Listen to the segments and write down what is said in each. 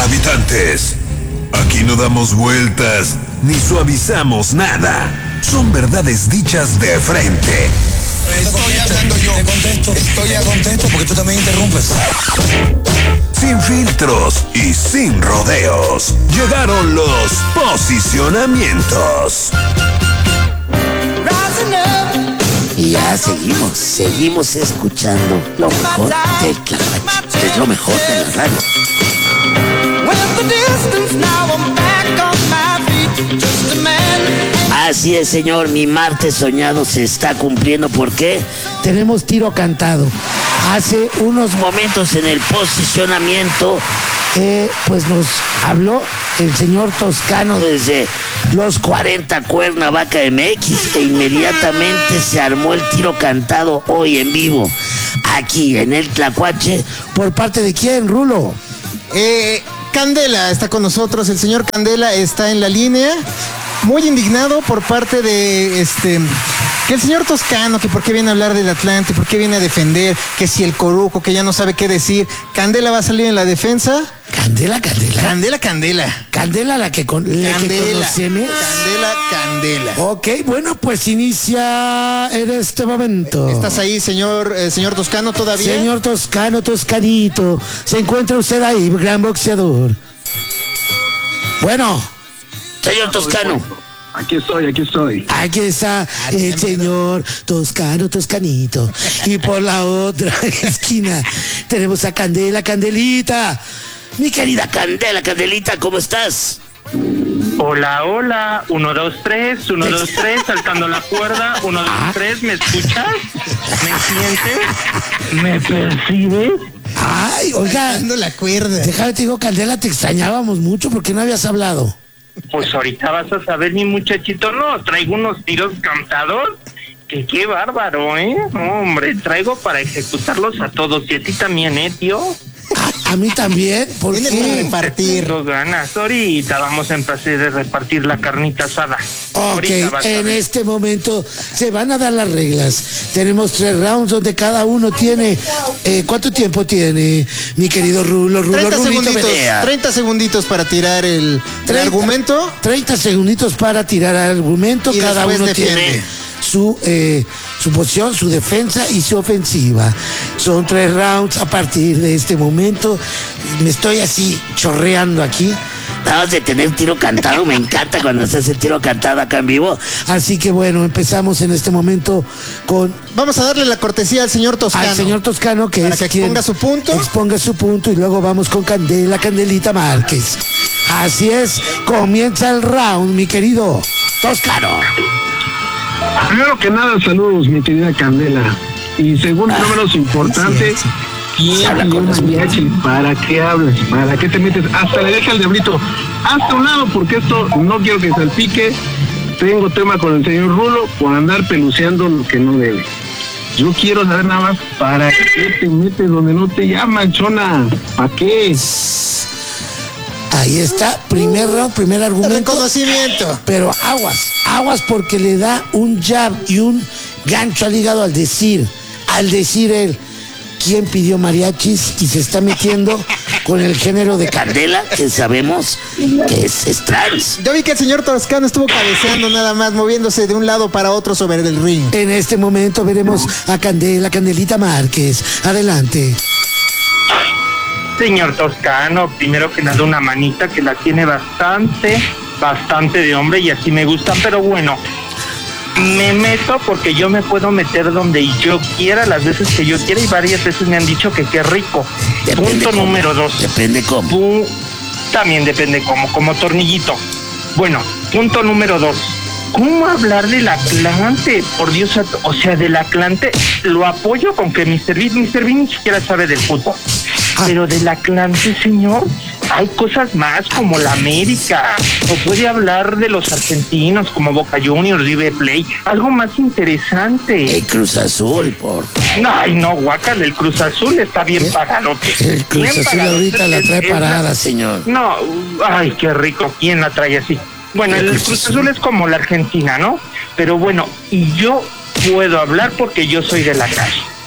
Habitantes, aquí no damos vueltas ni suavizamos nada. Son verdades dichas de frente. Estoy hablando yo. Estoy a contento porque tú también interrumpes. Sin filtros y sin rodeos. Llegaron los posicionamientos. Y ya seguimos escuchando lo mejor del Tlacuache, es lo mejor de la radio. Así es, señor, mi martes soñado se está cumpliendo. ¿Por qué? Tenemos tiro cantado. Hace unos momentos en el posicionamiento, pues nos habló el señor Toscano desde los 40 Cuernavaca MX e inmediatamente se armó el tiro cantado hoy en vivo, aquí en el Tlacuache. ¿Por parte de quién, Rulo? Candela está con nosotros, el señor Candela está en la línea, muy indignado por parte de que el señor Toscano, que por qué viene a hablar del Atlante, por qué viene a defender, que si el Coruco, que ya no sabe qué decir. Candela va a salir en la defensa. Candela. Candela la que conocemos. Candela. Ok, bueno, pues inicia en este momento. ¿Estás ahí, señor Toscano, todavía? Señor Toscano, Toscanito, ¿se encuentra usted ahí, gran boxeador? Bueno, señor Toscano. Aquí estoy. Aquí está el señor Toscano, Toscanito. Y por la otra esquina tenemos a Candelita. Mi querida Candelita, ¿cómo estás? Hola, 1, 2, 3, saltando la cuerda, 1, 2, 3, ¿me escuchas? ¿Me sientes? ¿Me percibes? Ay, oiga, saltando la cuerda. Déjame te digo, Candela, te extrañábamos mucho, ¿por qué no habías hablado? Pues ahorita vas a saber, mi muchachito, no, traigo unos tiros cantados, que qué bárbaro, no, hombre, traigo para ejecutarlos a todos, y a ti también, tío. A mí también, ¿por Viene qué? para repartir. Dos ganas, ahorita vamos a empezar a repartir la carnita asada. Ok, en este momento se van a dar las reglas. Tenemos 3 rounds donde cada uno tiene... ¿cuánto tiempo tiene, mi querido Rulo? 30 segunditos para tirar el argumento. 30 segunditos para tirar el argumento. Y cada uno defiende. tiene su posición, su defensa y su ofensiva. Son 3 rounds a partir de este momento. Me estoy así chorreando aquí. Vamos a tener tiro cantado, me encanta cuando se hace tiro cantado acá en vivo. Así que bueno, empezamos en este momento con... Vamos a darle la cortesía al señor Toscano. Al señor Toscano, que para es que exponga su punto. Exponga su punto y luego vamos con Candelita Márquez. Así es, comienza el round, mi querido Toscano. Primero que nada, saludos, mi querida Candela. Y segundo, no menos importante, ¿quién pidió mariachi? ¿Para qué hablas? ¿Para qué te metes? Hasta le deja el diablito hasta un lado, porque esto no quiero que salpique. Tengo tema con el señor Rulo por andar peluceando lo que no debe. Yo quiero saber nada más, ¿para qué te metes donde no te llaman, chona? ¿Para qué? Ahí está, primer round, primer argumento. Reconocimiento. Pero aguas porque le da un jab y un gancho al hígado al decir él quién pidió mariachis y se está metiendo con el género de Candela, que sabemos que es trans. Yo vi que el señor Toscano estuvo cabeceando nada más, moviéndose de un lado para otro sobre el ring. En este momento veremos a Candelita Márquez. Adelante. Señor Toscano, primero que nada una manita que la tiene bastante de hombre y así me gusta, pero bueno, me meto porque yo me puedo meter donde yo quiera, las veces que yo quiera y varias veces me han dicho que qué rico. Depende Punto cómo. número 2. Depende cómo. También depende cómo, como tornillito. Bueno, punto número 2. ¿Cómo hablar del Atlante? Por Dios, o sea, del Atlante lo apoyo con que Mr. Bean ni siquiera sabe del fútbol. Pero del Atlante, señor, hay cosas más como la América, o puede hablar de los argentinos como Boca Juniors, River Plate, algo más interesante. El Cruz Azul, por... Ay, no, guácala, el Cruz Azul está bien pagado. El Cruz Azul ahorita la trae parada, señor. No, ay, qué rico, ¿quién la trae así? Bueno, el Cruz Azul es como la Argentina, ¿no? Pero bueno, y yo puedo hablar porque yo soy de la calle.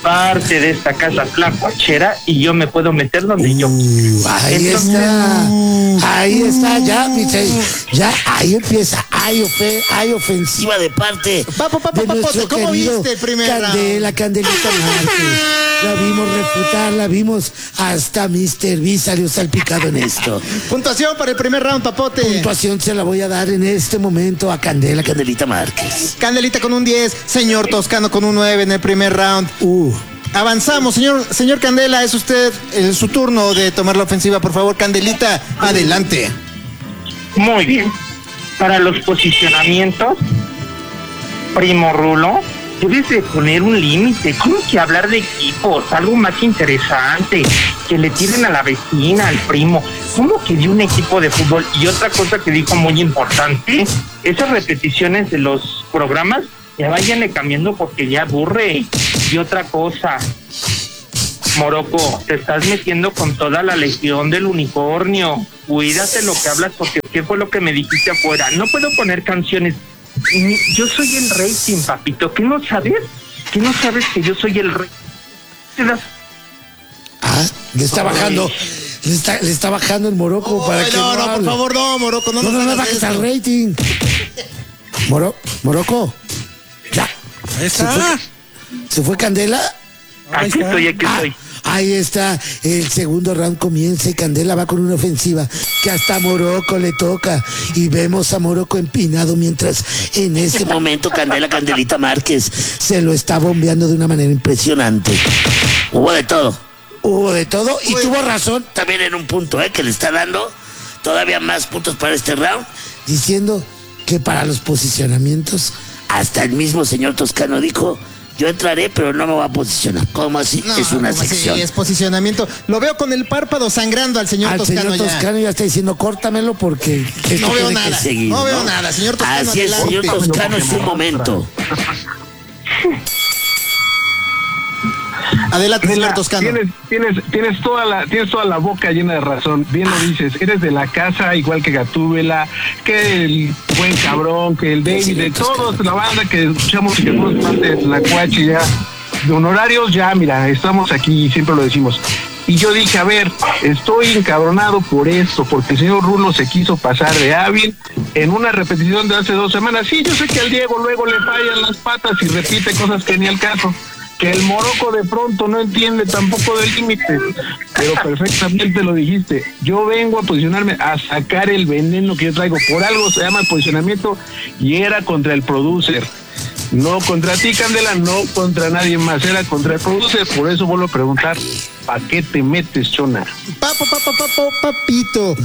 parte de esta casa tlacuachera y yo me puedo meter donde yo quiera. Ahí está, ya, ya, ahí empieza, hay ofensiva de parte de nuestro ¿cómo querido viste el primer Candela, Candelita Márquez. La vimos refutar, la vimos, hasta Mr. B salió salpicado en esto. Puntuación para el primer round, Papote. Puntuación se la voy a dar en este momento a Candela, Candelita Márquez. Candelita con un 10, señor Toscano con un 9 en el primer round. Avanzamos, señor Candela, es usted su turno de tomar la ofensiva, por favor. Candelita, adelante. Muy bien. Para los posicionamientos, primo Rulo, debes de poner un límite. Tienes que hablar de equipos, algo más interesante, que le tiren a la vecina, al primo. ¿Cómo que de un equipo de fútbol? Y otra cosa que dijo muy importante, esas repeticiones de los programas, ya váyanle cambiando porque ya aburre. Y otra cosa, Morocco, te estás metiendo con toda la legión del unicornio. Cuídate lo que hablas porque ¿qué fue lo que me dijiste afuera? No puedo poner canciones. Yo soy el rating, papito. ¿Qué no sabes? ¿Qué no sabes que yo soy el rey? Le está bajando. Le está bajando el Morocco para que no, por favor, no, Morocco, no bajes al rating. Morocco. Ya. ¿Se fue Candela? Aquí estoy. Ahí está, el segundo round comienza y Candela va con una ofensiva que hasta Morocco le toca y vemos a Morocco empinado mientras en ese momento Candelita Márquez se lo está bombeando de una manera impresionante. Hubo de todo y tuvo razón también en un punto que le está dando todavía más puntos para este round, diciendo que para los posicionamientos hasta el mismo señor Toscano dijo: yo entraré, pero no me voy a posicionar. ¿Cómo así? No, es una sección. Sí, es posicionamiento. Lo veo con el párpado sangrando al señor Toscano. Señor Toscano ya está diciendo, córtamelo porque no veo nada. Seguir, no veo nada, señor Toscano. Así es, señor Toscano, es un momento. Adelante, señor Toscano. Tienes toda la boca llena de razón. Bien lo dices. Eres de la casa, igual que Gatúbela, que el buen cabrón, que el David, de todos, la banda que escuchamos y que somos parte de la Cuachi ya. De honorarios ya, mira, estamos aquí y siempre lo decimos. Y yo dije, a ver, estoy encabronado por esto, porque el señor Rulo se quiso pasar de hábil en una repetición de hace 2 semanas. Sí, yo sé que al Diego luego le fallan las patas y repite cosas que ni al caso. Que el Morocco de pronto no entiende tampoco del límite, pero perfectamente lo dijiste. Yo vengo a posicionarme, a sacar el veneno que yo traigo. Por algo se llama posicionamiento y era contra el producer. No contra ti, Candela, no contra nadie más, era contra el producer. Por eso vuelvo a preguntar, ¿para qué te metes, chona? Papito.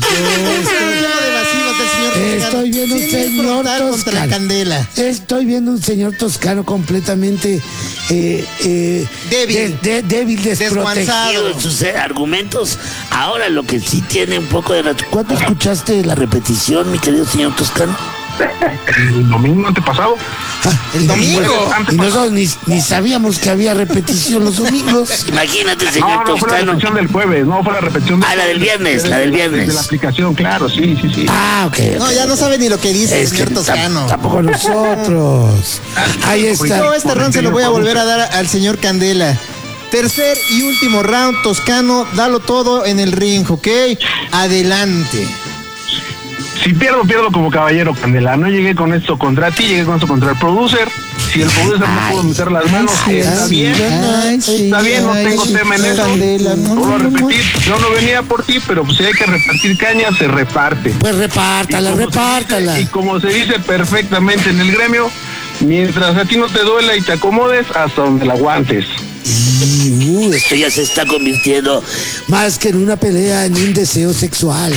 Estoy viendo un señor Toscano. Estoy viendo un señor Toscano completamente débil, desprotegido en sus argumentos. Ahora lo que sí tiene un poco de... ¿Cuándo escuchaste la repetición, mi querido señor Toscano? El domingo antepasado. El domingo. Y nosotros ni sabíamos que había repetición los domingos. Imagínate, señor Toscano. No, fue la repetición del jueves, no fue la repetición la del viernes, de la aplicación, claro, sí. Ok. No, ya no sabe ni lo que dice el señor Toscano. Tampoco nosotros. Ahí está. Yo este round se lo voy a volver a dar al señor Candela. Tercer y último round, Toscano, dalo todo en el ring, ¿ok? Adelante. Si pierdo como caballero, Candela. No llegué con esto contra ti, llegué con esto contra el producer. Si el producer no pudo meter las manos, está bien. Está bien, no tengo tema en eso. Vuelvo a repetir, yo no venía por ti, pero si hay que repartir caña, se reparte. Pues repártala. Y como se dice perfectamente en el gremio, mientras a ti no te duela y te acomodes, hasta donde la aguantes. Esto ya se está convirtiendo más que en una pelea, en un deseo sexual.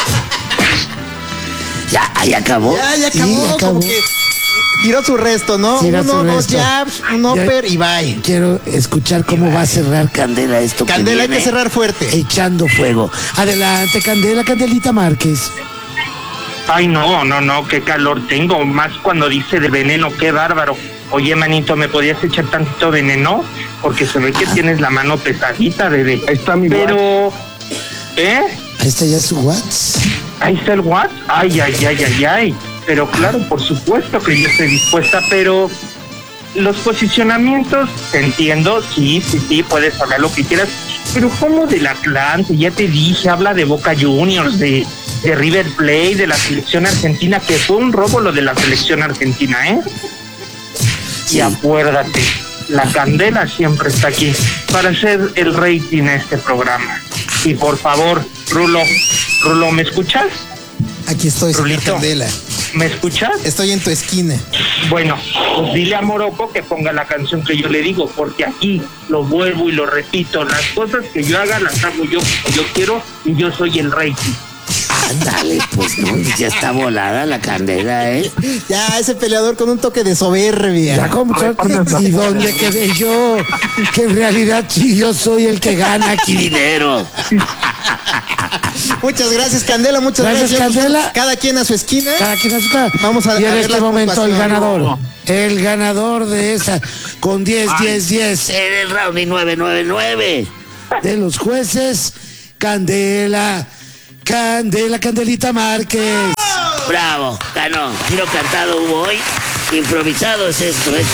Ya acabó. Ya acabó. Como que tiró su resto, ¿no? Dos jabs, un upper y bye. Quiero escuchar cómo va a cerrar Candela esto. Candela, hay que cerrar fuerte. Echando fuego. Adelante, Candela, Candelita Márquez. Ay, no, qué calor tengo. Más cuando dice de veneno, qué bárbaro. Oye, manito, ¿me podías echar tantito veneno? Porque se ve que tienes la mano pesadita, bebé. Ahí está mi Pero, Ahí está ya su WhatsApp. Ahí está el WhatsApp. Ay. Pero claro, por supuesto que yo estoy dispuesta, pero los posicionamientos, te entiendo, sí, puedes hablar lo que quieras, pero ¿cómo del Atlante? Ya te dije, habla de Boca Juniors, de River Plate, de la selección argentina, que fue un robo lo de la selección argentina, ¿eh? Y acuérdate, la Candela siempre está aquí para hacer el rating a este programa. Y por favor, Rulo, ¿me escuchas? Aquí estoy, señor Rulito, Candela. ¿me escuchas? Estoy en tu esquina. Bueno, pues dile a Morocco que ponga la canción que yo le digo, porque aquí lo vuelvo y lo repito, las cosas que yo haga las hago yo como yo quiero y yo soy el rating. Ándale, pues no, ya está volada la Candela, ¿eh? Ya, ese peleador con un toque de soberbia. Ya, ¿cómo? ¿Y dónde quedé yo? Que en realidad sí, yo soy el que gana aquí. Dinero. Muchas gracias, Candela, muchas Gracias, gracias. Candela. Cada quien a su esquina. Cada quien a su casa. Vamos a Y en ver este la momento puntuación. el ganador de esa, con 10, 10 En el round y 999. de los jueces, Candelita Márquez. Bravo, ganó. Tiro cantado hubo hoy. Improvisado es esto, ¿eh?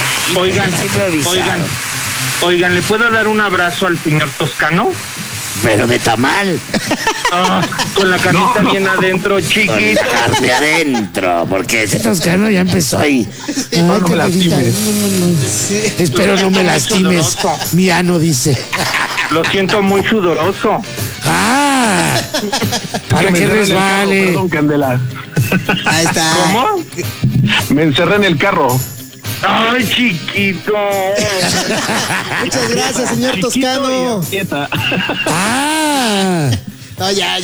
Oigan, ¿le puedo dar un abrazo al señor Toscano? Pero de tamal. Con la carnita bien adentro, Con la chiquita. carne adentro, porque ese Toscano ya empezó ahí. Ay, No me Candelita, lastimes. no. Espero no me lastimes. Mi ano dice. Lo siento muy sudoroso. Ah, para que Me encerré en el carro, resbale. perdón, Candela. Ahí está. ¿Cómo? Me encerré en el carro. Ay, chiquito. Muchas gracias, señor Toscano. Quieta. Ah, No, ya.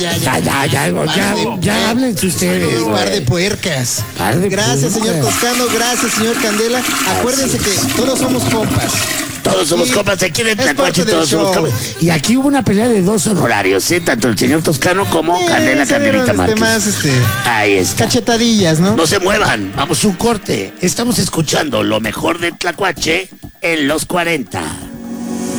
ya háblense ustedes. Un par de güey. puercas. Par de Gracias, señor puercas. Toscano. Gracias, señor Candela. Acuérdense que todos somos compas. todos somos Sí, compas aquí en el es Tlacuache, parte del todos somos show. compas. Y aquí hubo una pelea de dos honorarios. Horarios, ¿eh? Tanto el señor Toscano como Candelita Se vieron, Márquez. más Ahí está. cachetadillas, ¿no? No se muevan, vamos a un corte. Estamos escuchando lo mejor del Tlacuache en los 40.